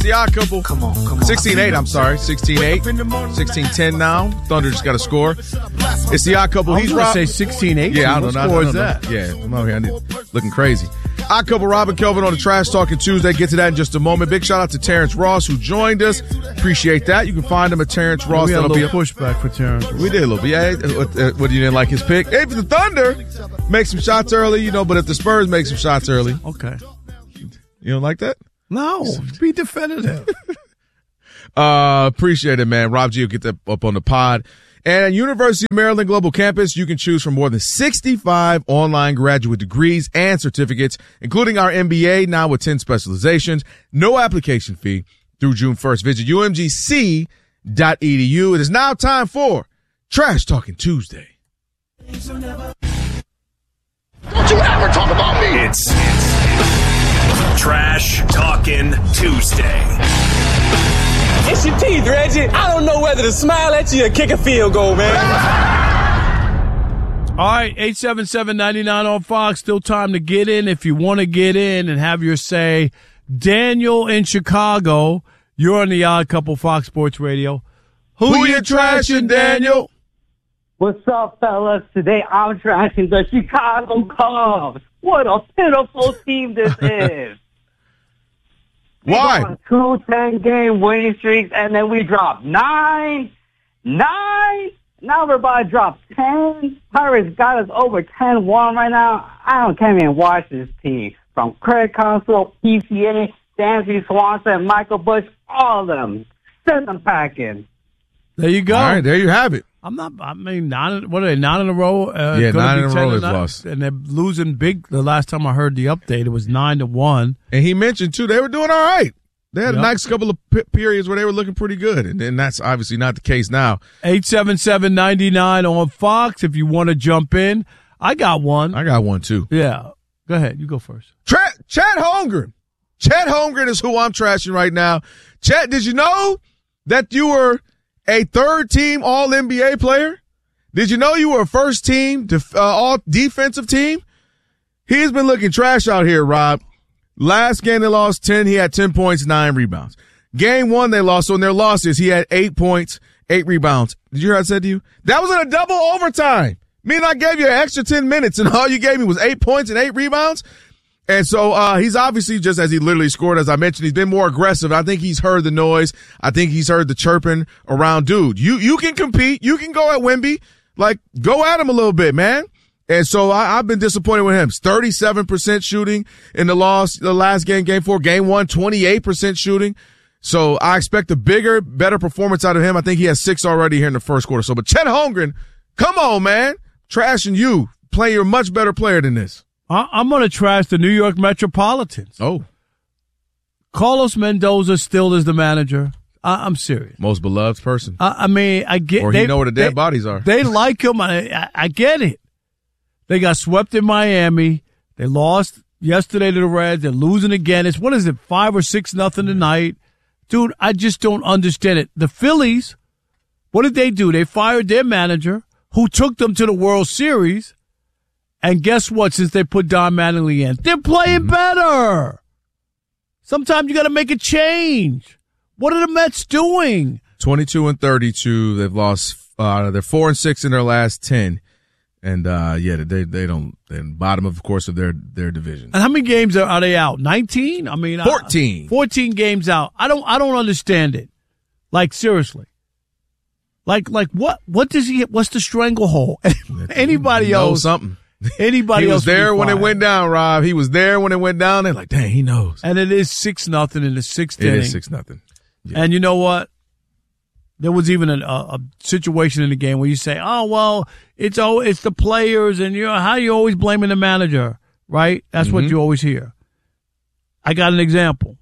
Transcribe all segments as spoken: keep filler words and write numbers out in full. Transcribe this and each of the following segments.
the Odd Couple. Come on, come on. sixteen eight, I'm sorry. sixteen eight. sixteen ten now. Thunder just got a score. It's the Odd Couple. I was He's going to Rob. say sixteen eight. Yeah, I don't what know. I score don't is know. that? Yeah, I'm out here. I need, looking crazy. Odd Couple, Rob and Kelvin on the Trash Talking Tuesday. Get to that in just a moment. Big shout out to Terrence Ross who joined us. Appreciate that. You can find him at Terrence Ross. We had a That'll little be pushback for Terrence. We did a little bit. Yeah, what, uh, what, you didn't like his pick? Hey, for the Thunder, make some shots early, you know, but if the Spurs make some shots early. Okay. You don't like that? No, be definitive. uh, appreciate it, man. Rob G will get that up on the pod. And at University of Maryland Global Campus, you can choose from more than sixty-five online graduate degrees and certificates, including our M B A, now with ten specializations. No application fee through June first. Visit U M G C dot E D U. It is now time for Trash Talking Tuesday. Don't you ever talk about me! It's, it's Trash Talking Tuesday. It's your teeth, Reggie. I don't know whether to smile at you or kick a field goal, man. All right, eight seven seven, nine nine on Fox. Still time to get in if you want to get in and have your say. Daniel in Chicago, you're on the Odd Couple Fox Sports Radio. Who, Who you you trashing, Daniel? What's up, fellas? Today I'm trashing the Chicago Cubs. What a pitiful team this is. Why? Two ten-game winning streaks, and then we dropped nine, nine. Now we're about to drop ten. Pirates got us over ten one right now. I don't can't even watch this team. From Craig Counsell, P C A, Dansby Swanson, Michael Bush, all of them. Send them packing. There you go. All right, there you have it. I'm not, I mean, nine, what are they, nine in a row? Uh, Yeah, gonna nine be in a ten row to they've nine, lost. And they're losing big. The last time I heard the update, it was nine to one. And he mentioned, too, they were doing all right. They had Yep. a nice couple of p- periods where they were looking pretty good. And then that's obviously not the case now. eight seven seven, nine nine on Fox if you want to jump in. I got one. I got one, too. Yeah. Go ahead. You go first. Tra- Chet Holmgren. Chet Holmgren is who I'm trashing right now. Chet, did you know that you were a third-team All-N B A player? Did you know you were a first-team def- uh, all-defensive team? He's been looking trash out here, Rob. Last game they lost ten. He had ten points, nine rebounds. Game one they lost. So in their losses, he had eight points, eight rebounds. Did you hear what I said to you? That was in a double overtime. Meaning I gave you an extra ten minutes, and all you gave me was eight points and eight rebounds. And so uh he's obviously, just as he literally scored, as I mentioned, he's been more aggressive. I think he's heard the noise. I think he's heard the chirping around. Dude, you you can compete. You can go at Wemby. Like, go at him a little bit, man. And so I, I've been disappointed with him. thirty-seven percent shooting in the loss, the last game, game four, game one, twenty-eight percent shooting. So I expect a bigger, better performance out of him. I think he has six already here in the first quarter. So, but Chet Holmgren, come on, man. Trashing you. Play, you're a much better player than this. I, I'm going to trash the New York Metropolitans. Oh. Carlos Mendoza still is the manager. I, I'm serious. Most beloved person. I, I mean, I get. Or they he know where the dead they, bodies are. They like him. I, I, I get it. They got swept in Miami. They lost yesterday to the Reds. They're losing again. It's, what is it, five or six nothing tonight? Dude, I just don't understand it. The Phillies, what did they do? They fired their manager who took them to the World Series. And guess what? Since they put Don Mattingly in, they're playing better. Sometimes you got to make a change. What are the Mets doing? twenty-two and thirty-two. They've lost, uh, they're four and six in their last ten. And, uh, yeah, they, they don't, they're bottom, of course, of their, their division. And how many games are, are they out? nineteen? I mean, fourteen. Uh, fourteen games out. I don't, I don't understand it. Like, seriously. Like, like what, what does he, what's the stranglehold? Anybody he knows else? something. Anybody he else? was there when it went down, Rob. He was there when it went down. They're like, dang, he knows. And it is six nothing in the sixth It inning. is six nothing. Yeah. And you know what? There was even a, a, a situation in the game where you say, "Oh well, it's oh, it's the players," and you know how you always blaming the manager, right? That's Mm-hmm. what you always hear. I got an example.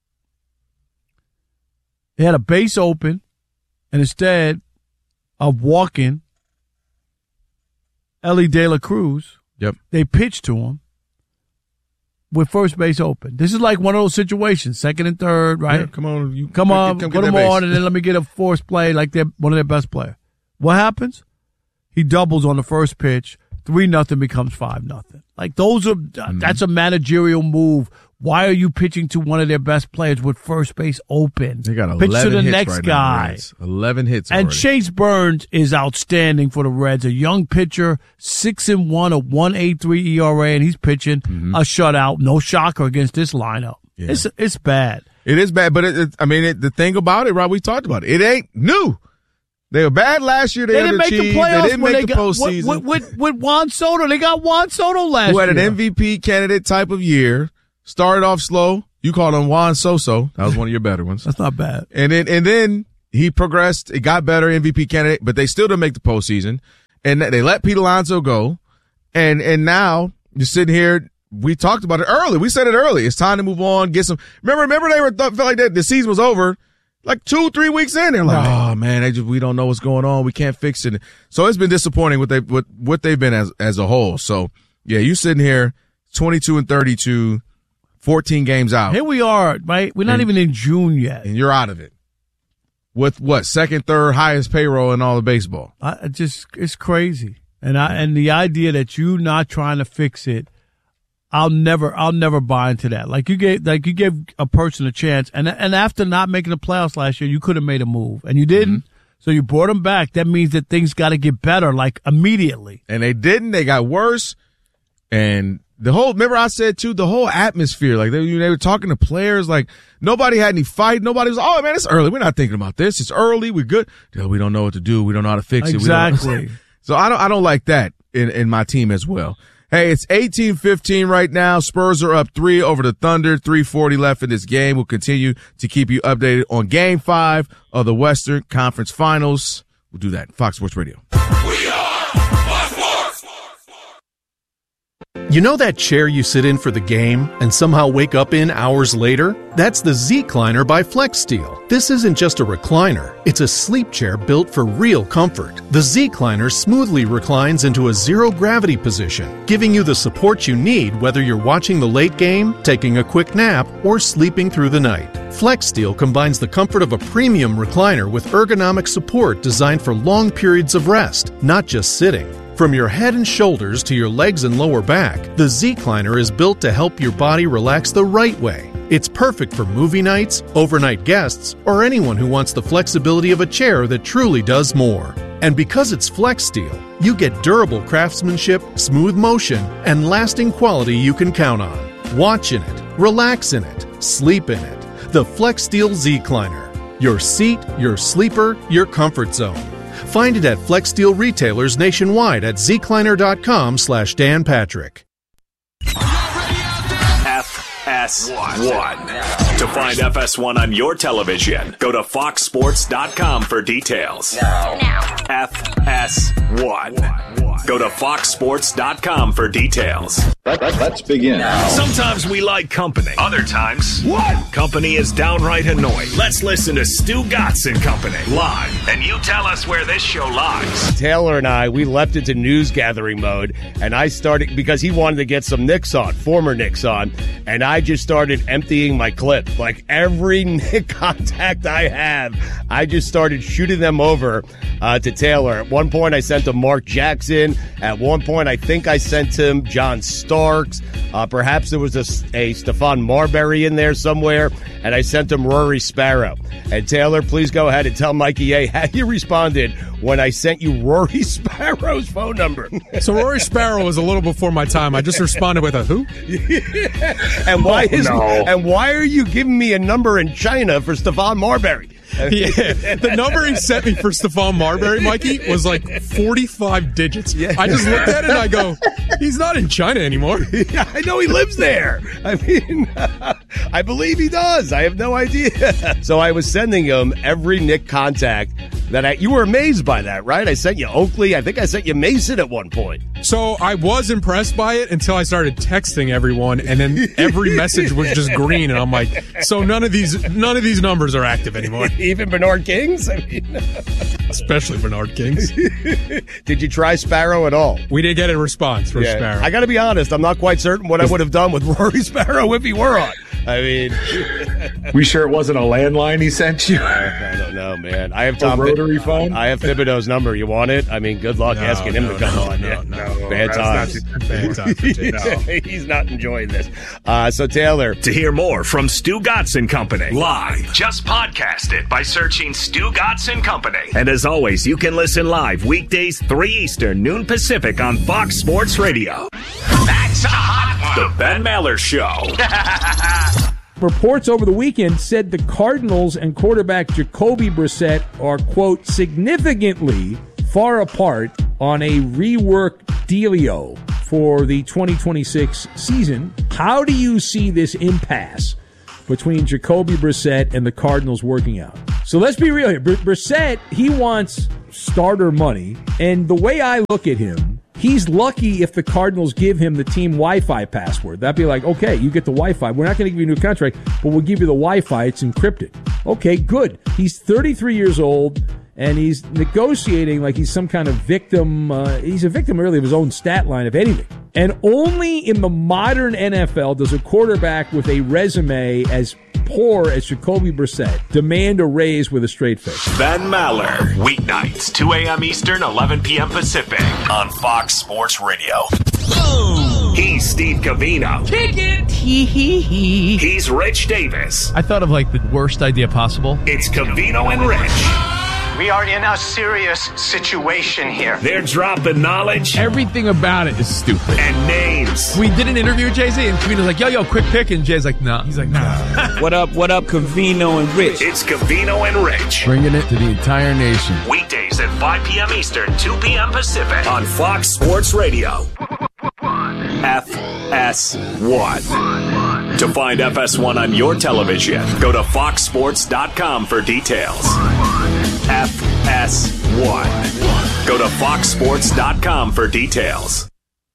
They had a base open, and instead of walking Ellie De La Cruz, Yep. they pitched to him with first base open. This is like one of those situations, second and third, right? Yeah, come on, you Come on, come put get them that on, base. and then let me get a forced play like they're one of their best players. What happens? He doubles on the first pitch. Three nothing becomes five nothing. Like those are Mm-hmm. that's a managerial move Why are you pitching to one of their best players with first base open? They got Pitch eleven to the hits next right guy. now, Reds. eleven hits And already. Chase Burns is outstanding for the Reds. A young pitcher, six and one, a one eight three E R A, and he's pitching Mm-hmm. a shutout. No shocker against this lineup. Yeah. It's it's bad. It is bad, but it, it, I mean, it, the thing about it, Rob, we talked about it. It ain't new. They were bad last year. They, They didn't make the underachieved. playoffs They didn't when make they the got postseason. with, with, with Juan Soto. They got Juan Soto last Who had year. an M V P candidate type of year. Started off slow. You called him Juan Soso. That was one of your better ones. That's not bad. And then and then he progressed. It got better, M V P candidate, but they still didn't make the postseason. And they let Pete Alonso go. And and now you're sitting here. We talked about it early. We said it early. It's time to move on. Get some. Remember, remember they were thought, felt like that the season was over. Like two, three weeks in, they're like, Right. "Oh man, they just we don't know what's going on. We can't fix it." So it's been disappointing what they what what they've been as as a whole. So yeah, you sitting here, twenty-two and thirty-two, fourteen games out, Here we are, right? We're not And- even in June yet. and you're out of it. With what second, third highest payroll in all of baseball? I I just it's crazy. And I and the idea that you not trying to fix it, I'll never I'll never buy into that. Like you gave like you gave a person a chance, and and after not making the playoffs last year, you could have made a move, and you didn't. Mm-hmm. So you brought them back. That means that things got to get better, like immediately. And they didn't. They got worse. And the whole, remember I said too, the whole atmosphere, like they, they were talking to players, like nobody had any fight. Nobody was, oh man, it's early. We're not thinking about this. It's early. We're good. Yeah, we don't know what to do. We don't know how to fix it. We don't- Exactly. So I don't, I don't like that in, in my team as well. Hey, it's eighteen fifteen right now. Spurs are up three over the Thunder. three forty left in this game. We'll continue to keep you updated on game five of the Western Conference Finals. We'll do that. Fox Sports Radio. You know that chair you sit in for the game and somehow wake up in hours later? That's the Z-Cliner by FlexSteel. This isn't just a recliner. It's a sleep chair built for real comfort. The Z-Cliner smoothly reclines into a zero-gravity position, giving you the support you need whether you're watching the late game, taking a quick nap, or sleeping through the night. FlexSteel combines the comfort of a premium recliner with ergonomic support designed for long periods of rest, not just sitting. From your head and shoulders to your legs and lower back, the Z-Cliner is built to help your body relax the right way. It's perfect for movie nights, overnight guests, or anyone who wants the flexibility of a chair that truly does more. And because it's FlexSteel, you get durable craftsmanship, smooth motion, and lasting quality you can count on. Watch in it, relax in it, sleep in it. The FlexSteel Z-Cliner. Your seat, your sleeper, your comfort zone. Find it at FlexSteel retailers nationwide at zcliner.com slash Dan Patrick. F S one. To find F S one on your television, go to fox sports dot com for details. F S one. Go to fox sports dot com for details. Let, let, let's begin. Sometimes we like company. Other times, what? Company is downright annoying. Let's listen to Stu Gatz and Company live, and you tell us where this show lies. Taylor and I, we leapt into news gathering mode, and I started, because he wanted to get some Knicks on, former Knicks on, and I just started emptying my clip. Like every Knick contact I have, I just started shooting them over uh, to Taylor. At one point, I sent him Mark Jackson. At one point, I think I sent him John Starks. Uh, perhaps there was a, a Stephon Marbury in there somewhere, and I sent him Rory Sparrow. And Taylor, please go ahead and tell Mikey A how you responded when I sent you Rory Sparrow's phone number. So Rory Sparrow was a little before my time. I just responded with a who? And why is no. and why are you giving me a number in China for Stephon Marbury? Yeah, the number he sent me for Stephon Marbury, Mikey, was like forty-five digits. Yeah. I just looked at it and I go, he's not in China anymore. Yeah, I know he lives there. I mean, I believe he does. I have no idea. So I was sending him every Knick contact that I, you were amazed by that, right? I sent you Oakley. I think I sent you Mason at one point. So I was impressed by it until I started texting everyone, and then every message was just green, and I'm like, so none of these none of these numbers are active anymore. Even Bernard King's? I mean, Especially Bernard King's. did you try Sparrow at all? We did get a response from Sparrow. I got to be honest. I'm not quite certain what I would have done with Rory Sparrow if he were on. I mean, we sure it wasn't a landline he sent you? I don't know, man. I have Tom a rotary Th- phone. I have Thibodeau's number. You want it? I mean, good luck No, asking him no, to come no, on. no, yeah. no. Bad That's times. not- bad times for Jay. No. He's not enjoying this. Uh, so Taylor, To hear more from Stu Gotson Company live, just podcast it by searching Stu Gotson Company. And as always, you can listen live weekdays three Eastern, noon Pacific on Fox Sports Radio. That's a hot one. The Ben Maller Show. Reports over the weekend said the Cardinals and quarterback Jacoby Brissett are, quote, significantly far apart on a rework dealio for the twenty twenty-six season. How do you see this impasse between Jacoby Brissett and the Cardinals working out? So let's be real here. Br- Brissett, he wants starter money, and the way I look at him, he's lucky if the Cardinals give him the team Wi-Fi password. That'd be like, okay, you get the Wi-Fi. We're not going to give you a new contract, but we'll give you the Wi-Fi. It's encrypted. Okay, good. He's thirty-three years old, and he's negotiating like he's some kind of victim. Uh, he's a victim, really, of his own stat line, if anything. And only in the modern N F L does a quarterback with a resume as poor as Jacoby Brissett demand a raise with a straight face. Ben Maller, weeknights, two a.m. Eastern, eleven p.m. Pacific on Fox Sports Radio. He's Steve Covino. Kick it. Hee hee hee. He's Rich Davis. I thought of like the worst idea possible. It's Covino and Rich. We are in a serious situation here. They're dropping knowledge Everything about it is stupid. and names. We did an interview with Jay-Z, and Covino's like, yo, yo, quick pick. And Jay's like, nah. He's like, nah. What up, what up, Covino and Rich? It's Covino and Rich. Bringing it to the entire nation. Weekdays at five p.m. Eastern, two p.m. Pacific on Fox Sports Radio. F S one. To find F S one on your television, go to fox sports dot com for details. F S one. Go to fox sports dot com for details.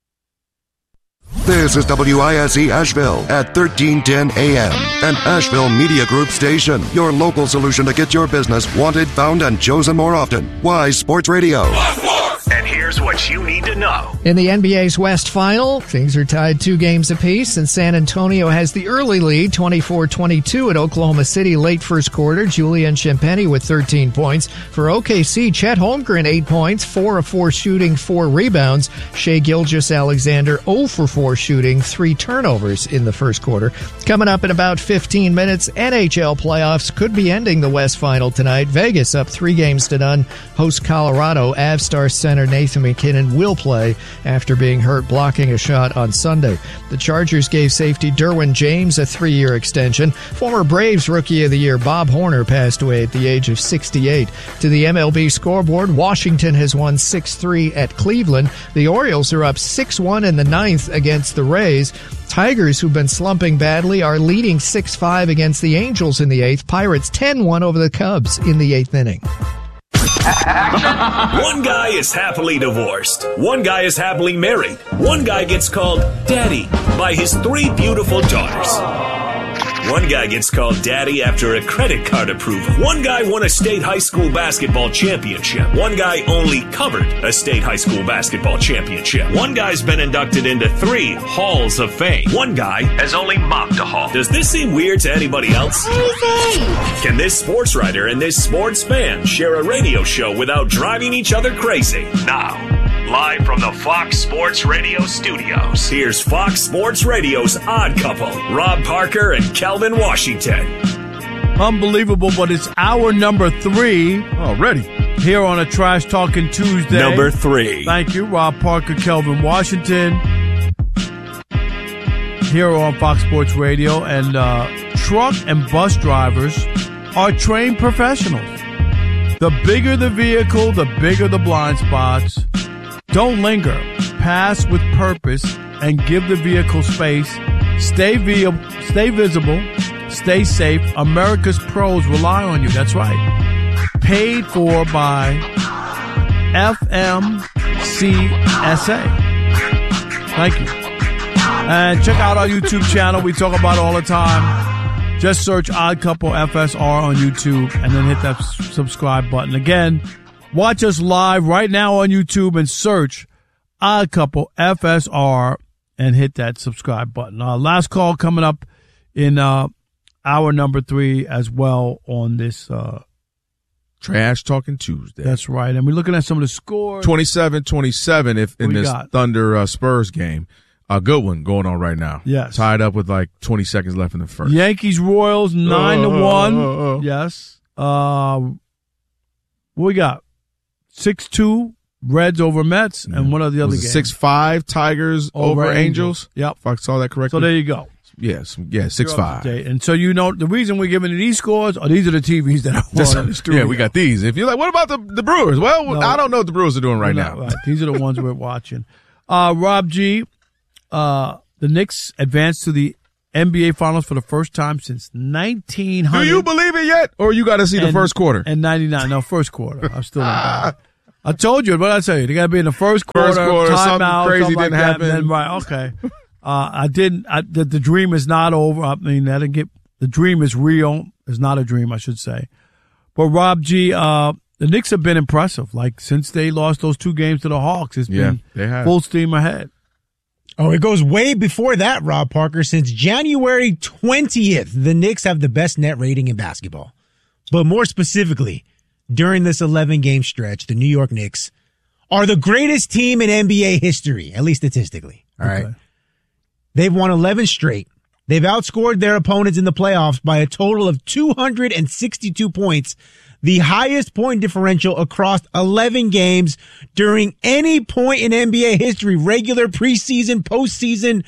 This is W I S E Asheville at thirteen ten A M, an Asheville Media Group station. Your local solution to get your business wanted, found, and chosen more often. Wise Sports Radio. And here's what you need to know. In the N B A's West Final, things are tied two games apiece, and San Antonio has the early lead, twenty-four twenty-two at Oklahoma City late first quarter. Julian Champagny with thirteen points. For O K C, Chet Holmgren, eight points, four of four shooting, four rebounds. Shai Gilgeous-Alexander, zero for four shooting, three turnovers in the first quarter. Coming up in about fifteen minutes, N H L playoffs could be ending the West Final tonight. Vegas up three games to none. Host Colorado. Avstar center Nathan McKinnon will play after being hurt blocking a shot on Sunday. The Chargers gave safety Derwin James a three-year extension. Former Braves Rookie of the Year Bob Horner passed away at the age of sixty-eight. To the M L B scoreboard, Washington has won six three at Cleveland. The Orioles are up six one in the ninth against the Rays. Tigers, who've been slumping badly, are leading six five against the Angels in the eighth. Pirates ten one over the Cubs in the eighth inning. One guy is happily divorced. One guy is happily married. One guy gets called daddy by his three beautiful daughters. One guy gets called daddy after a credit card approval. One guy won a state high school basketball championship. One guy only covered a state high school basketball championship. One guy's been inducted into three halls of fame. One guy has only mopped a hall. Does this seem weird to anybody else? Can this sports writer and this sports fan share a radio show without driving each other crazy? Now, live from the Fox Sports Radio studios, here's Fox Sports Radio's Odd Couple, Rob Parker and Kelvin Washington. Unbelievable, but it's hour number three already here on a Trash Talking Tuesday. Number three. Thank you, Rob Parker, Kelvin Washington, here on Fox Sports Radio. And uh, truck and bus drivers are trained professionals. The bigger the vehicle, the bigger the blind spots. Don't linger. Pass with purpose and give the vehicle space. Stay via, stay visible. Stay safe. America's pros rely on you. That's right. Paid for by F M C S A. Thank you. And check out our YouTube channel. We talk about it all the time. Just search Odd Couple F S R on YouTube and then hit that s- subscribe button. Again, watch us live right now on YouTube and search Odd Couple F S R and hit that subscribe button. Our last call coming up in uh, hour number three as well on this uh, Trash Talking Tuesday. That's right. And we're looking at some of the scores. twenty-seven twenty-seven if in We this got? Thunder uh, Spurs game. A good one going on right now. Yes. Tied up with like twenty seconds left in the first. Yankees Royals nine to Oh, one. oh, oh. Yes. Uh, what we got? six two Reds over Mets. And one of the other Was it games? six five Tigers over, Over Angels? Angels. Yep. If I saw that correctly. So there you go. Yes. Yeah, six You're up five. to date. And so you know the reason we're giving you these scores are these are the T Vs that are Just- on in the studio. yeah, we got these. If you're like, what about the, the Brewers? Well, No. I don't know what the Brewers are doing right No, now. right. These are the ones we're watching. Uh, Rob G, uh, the Knicks advanced to the N B A Finals for the first time since nineteen hundred. Do you believe it yet? Or you got to see the and- first quarter? And ninety-nine. No, first quarter. I'm still in that. I told you, what did I tell you? They got to be in the first quarter. First quarter, something timeout, crazy something like didn't that, happen. and then, right, okay. Uh, I didn't. I, the, the dream is not over. I mean, I didn't get the dream is real. It's not a dream, I should say. But Rob G, uh, the Knicks have been impressive. Like since they lost those two games to the Hawks, it's Yeah, been they have. full steam ahead. Oh, it goes way before that, Rob Parker. Since January twentieth, the Knicks have the best net rating in basketball. But more specifically, during this eleven-game stretch, the New York Knicks are the greatest team in N B A history, at least statistically. All right. Okay. They've won eleven straight. They've outscored their opponents in the playoffs by a total of two hundred sixty-two points, the highest point differential across eleven games during any point in N B A history, regular, preseason, postseason,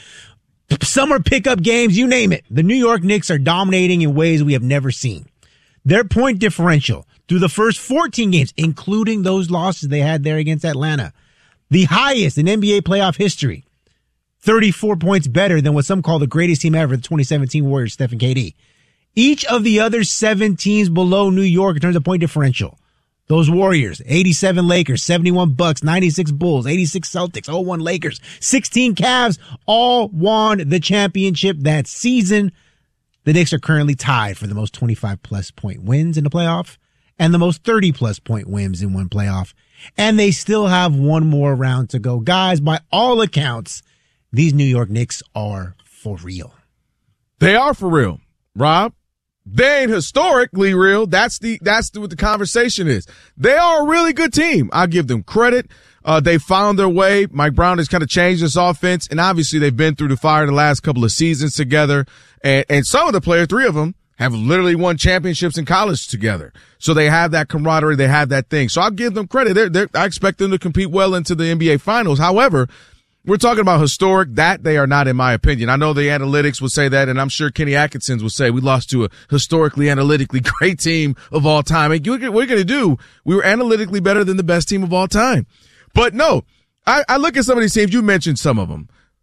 summer pickup games, you name it. The New York Knicks are dominating in ways we have never seen. Their point differential through the first fourteen games, including those losses they had there against Atlanta, the highest in N B A playoff history. thirty-four points better than what some call the greatest team ever, the twenty seventeen Warriors, Steph and K D. Each of the other seven teams below New York in terms of point differential. Those Warriors, eighty-seven Lakers, seventy-one Bucks, ninety-six Bulls, eighty-six Celtics, oh one Lakers, sixteen Cavs, all won the championship that season. The Knicks are currently tied for the most twenty-five plus point wins in the playoff and the most thirty plus point wins in one playoff. And they still have one more round to go. Guys, by all accounts, these New York Knicks are for real. They are for real, Rob. They ain't historically real. That's the that's the, what the conversation is. They are a really good team. I give them credit. Uh, they found their way. Mike Brown has kind of changed this offense, and obviously they've been through the fire the last couple of seasons together. And, and some of the players, three of them, have literally won championships in college together. So they have that camaraderie. They have that thing. So I'll give them credit. They're, they're, I expect them to compete well into the N B A Finals. However, we're talking about historic. That they are not, in my opinion. I know the analytics would say that, and I'm sure Kenny Atkinson would say we lost to a historically, analytically great team of all time. And what we're going to do, we were analytically better than the best team of all time. But no, I, I look at some of these teams. You mentioned some of them.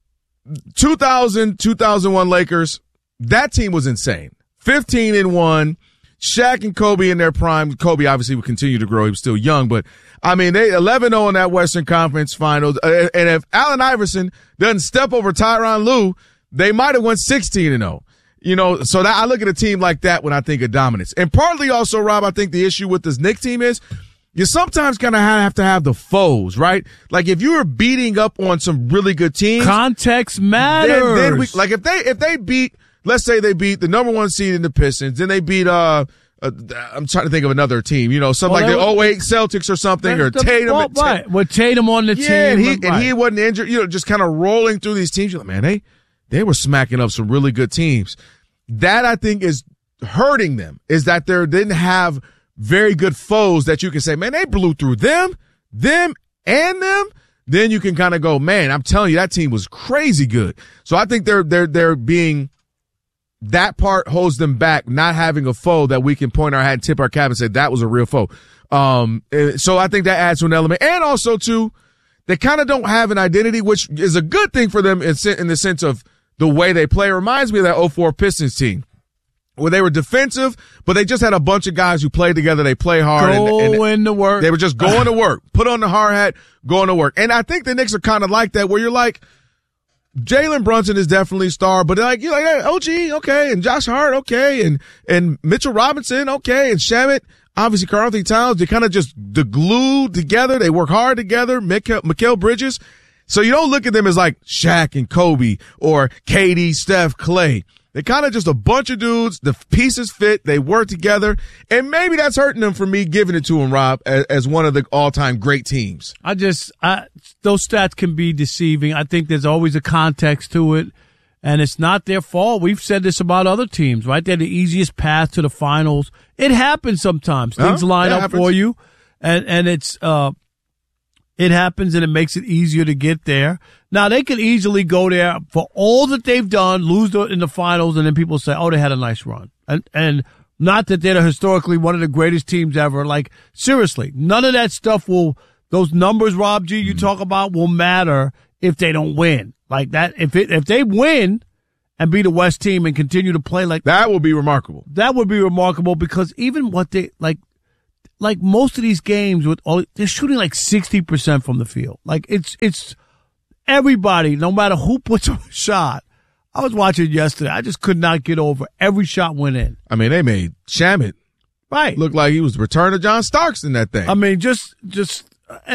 two thousand, two thousand one Lakers, that team was insane. fifteen and one. Shaq and Kobe in their prime. Kobe obviously would continue to grow. He was still young, but I mean, they eleven oh in that Western Conference Finals. Uh, and if Allen Iverson doesn't step over Tyronn Lue, they might have won sixteen and oh. You know, so that I look at a team like that when I think of dominance. And partly also, Rob, I think the issue with this Knicks team is you sometimes kind of have to have the foes, right? Like if you were beating up on some really good teams, context matters. Then, then we, like if they if they beat, let's say they beat the number one seed in the Pistons, then they beat uh, uh I'm trying to think of another team, you know, something Well, like the was- oh eight Celtics or something, or The- Tatum. well, right. With Tatum on the yeah, team. and he right. and he wasn't injured, you know, just kind of rolling through these teams. You're like, man, they they were smacking up some really good teams. That I think is hurting them, is that they didn't have very good foes that you can say, man, they blew through them, them, and them. Then you can kind of go, man, I'm telling you, that team was crazy good. So I think they're they're they're being, that part holds them back, not having a foe that we can point our hat and tip our cap and say that was a real foe. Um, eh, so I think that adds to an element, and also too, they kind of don't have an identity, which is a good thing for them in, sen- in the sense of the way they play. It reminds me of that oh four Pistons team, where they were defensive, but they just had a bunch of guys who played together. They play hard. Go and, and to work. They were just going to work. Put on the hard hat, going to work. And I think the Knicks are kind of like that, where you're like, Jalen Brunson is definitely a star, but like, you're like, hey, O G, okay, and Josh Hart, okay, and, and Mitchell Robinson, okay, and Shamet, obviously Karl Anthony Towns, they kind of just, the glue together. They work hard together. Mikal, Mikal Bridges. So you don't look at them as like Shaq and Kobe or K D, Steph, Clay. They're kind of just a bunch of dudes. The pieces fit. They work together. And maybe that's hurting them for me giving it to them, Rob, as, as one of the all-time great teams. I just I, those stats can be deceiving. I think there's always a context to it, and it's not their fault. We've said this about other teams, right? They're the easiest path to the finals. It happens sometimes. Things huh? line That up happens. for you, and, and it's uh, it happens, and it makes it easier to get there. Now, they could easily go there for all that they've done, lose the, in the finals, and then people say, oh, they had a nice run. And and not that they're historically one of the greatest teams ever. Like, seriously, none of that stuff will, those numbers, Rob G, you mm-hmm. talk about will matter if they don't win. Like that, if it, if they win and be the West team and continue to play like that, would be remarkable. That would be remarkable because even what they, like, like most of these games with all, they're shooting like sixty percent from the field. Like, it's, it's, everybody, no matter who puts up a shot. I was watching yesterday. I just could not get over. Every shot went in. I mean, they made Shamet right look like he was the return of John Starks in that thing. I mean, just, just,